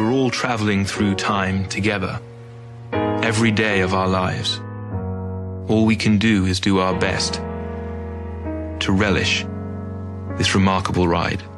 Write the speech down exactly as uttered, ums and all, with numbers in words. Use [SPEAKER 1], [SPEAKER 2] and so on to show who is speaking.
[SPEAKER 1] we're all traveling through time together, every day of our lives. All we can do is do our best to relish this remarkable ride.